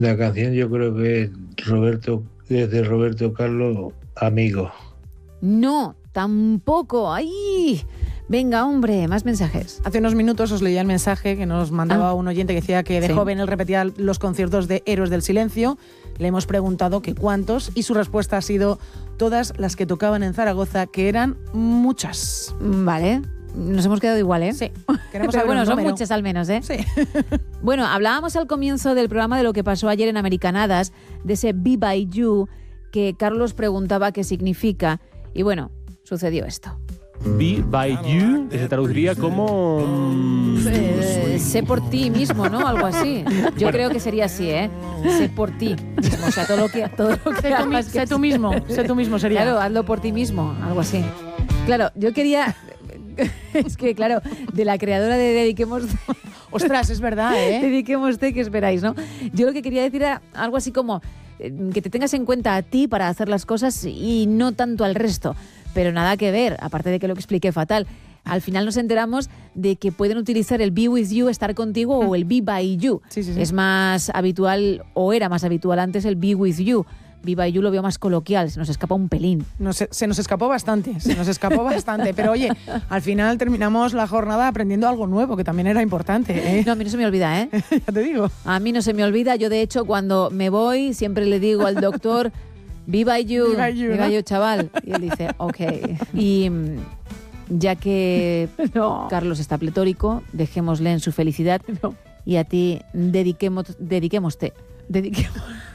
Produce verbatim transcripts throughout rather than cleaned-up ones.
La canción yo creo que es Roberto, es de Roberto Carlos, Amigo. No, tampoco. ¡Ay! Venga, hombre, más mensajes. Hace unos minutos os leía el mensaje que nos mandaba ah. un oyente que decía que de sí. joven él repetía los conciertos de Héroes del Silencio. Le hemos preguntado que cuántos y su respuesta ha sido todas las que tocaban en Zaragoza, que eran muchas. Vale, nos hemos quedado igual, ¿eh? Sí. Queremos Pero bueno, son número. muchas al menos, ¿eh? Sí. Bueno, hablábamos al comienzo del programa de lo que pasó ayer en Americanadas, de ese Be By You, que Carlos preguntaba qué significa. Y bueno, sucedió esto. Be by you, que se traduciría como... Eh, sé por ti mismo, ¿no? Algo así. Yo bueno. creo que sería así, ¿eh? Sé por ti mismo. O sea, todo lo que, todo lo que sé, tú, mi, sé tú mismo. Sé tú mismo sería. Claro, hazlo por ti mismo. Algo así. Claro, yo quería... Es que, claro, de la creadora de Dediquemos... Ostras, es verdad, ¿eh? Dediquemos, ¿qué esperáis, no? Yo lo que quería decir era algo así como que te tengas en cuenta a ti para hacer las cosas y no tanto al resto. Pero nada que ver, aparte de que lo expliqué fatal. Al final nos enteramos de que pueden utilizar el be with you, estar contigo, o el be by you. Sí, sí, sí. Es más habitual, o era más habitual antes, el be with you. Be by you lo veo más coloquial, se nos escapa un pelín. No, se, se nos escapó bastante, se nos escapó bastante. Pero oye, al final terminamos la jornada aprendiendo algo nuevo, que también era importante, ¿eh? No, a mí no se me olvida, ¿eh? Ya te digo. A mí no se me olvida. Yo, de hecho, cuando me voy, siempre le digo al doctor... Be by you, Be by you, be ¿no? by you, chaval. Y él dice, ok. Y ya que no. Carlos está pletórico, dejémosle en su felicidad. No. Y a ti, dediquemos, dediquémoste. Dediquemos.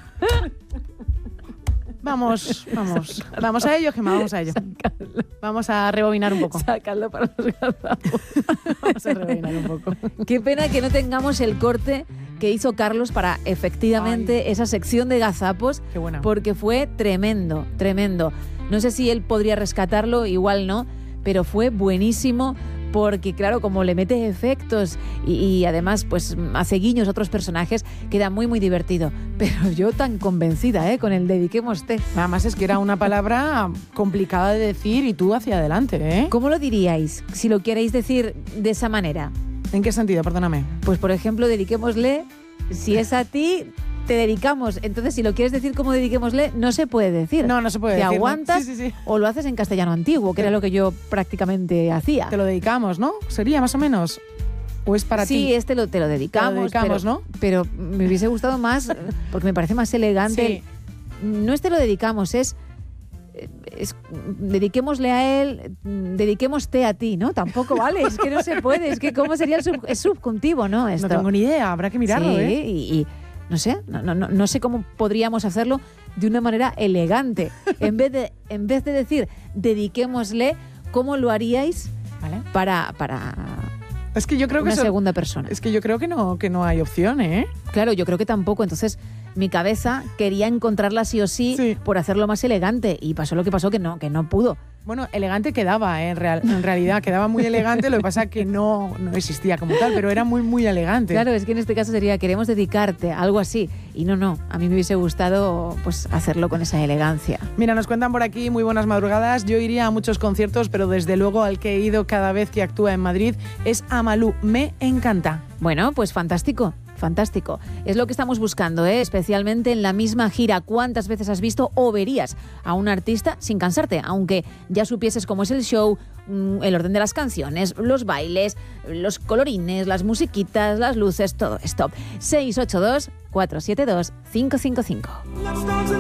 Vamos, vamos. Vamos a ello, Gemma, vamos a ello. Sácalo. Vamos a rebobinar un poco. Sácalo para los gazapos. Vamos a rebobinar un poco. Qué pena que no tengamos el corte que hizo Carlos para efectivamente Ay. esa sección de gazapos. Qué buena. Porque fue tremendo, tremendo. No sé si él podría rescatarlo, igual no, pero fue buenísimo. Porque, claro, como le mete efectos y, y además pues hace guiños a otros personajes, queda muy, muy divertido. Pero yo tan convencida, ¿eh? Con el dediquémoste. Además es que era una palabra complicada de decir y tú hacia adelante, ¿eh? ¿Cómo lo diríais, si lo queréis decir de esa manera? ¿En qué sentido? Perdóname. Pues, por ejemplo, dediquémosle, si es a ti... te dedicamos. Entonces, si lo quieres decir como dediquémosle, no se puede decir. No, no se puede te decir. Te aguantas, ¿no? Sí, sí, sí. O lo haces en castellano antiguo, que era lo que yo prácticamente hacía. Te lo dedicamos, ¿no? ¿Sería más o menos? ¿O es para sí, ti? Sí, este lo, te lo dedicamos. Te lo dedicamos, pero, ¿no? Pero me hubiese gustado más, porque me parece más elegante. Sí. No es te lo dedicamos, es... Es, dediquémosle a él, dediquémoste a ti, ¿no? Tampoco vale, es que no se puede, es que ¿cómo sería el sub, es subjuntivo, ¿no? Esto. No tengo ni idea, habrá que mirarlo, sí, ¿eh? Y, y no sé, no, no, no sé cómo podríamos hacerlo de una manera elegante. En vez de, en vez de decir dediquémosle, ¿cómo lo haríais ¿Vale? para, para es que yo creo una que eso, segunda persona? Es que yo creo que no, que no hay opción, ¿eh? Claro, yo creo que tampoco. Entonces, mi cabeza quería encontrarla sí o sí, sí. por hacerlo más elegante. Y pasó lo que pasó, que no, que no pudo. Bueno, elegante quedaba, ¿eh? en, real, en realidad, quedaba muy elegante, lo que pasa es que no, no existía como tal, pero era muy, muy elegante. Claro, es que en este caso sería, queremos dedicarte, algo así. Y no, no, a mí me hubiese gustado pues hacerlo con esa elegancia. Mira, nos cuentan por aquí, muy buenas madrugadas. Yo iría a muchos conciertos, pero desde luego al que he ido cada vez que actúa en Madrid es a Malú. Me encanta. Bueno, pues fantástico. Fantástico. Es lo que estamos buscando, ¿eh? Especialmente en la misma gira. ¿Cuántas veces has visto o verías a un artista sin cansarte? Aunque ya supieses cómo es el show, el orden de las canciones, los bailes, los colorines, las musiquitas, las luces, todo esto. seis ocho dos, cuatro siete dos, cinco cinco cinco.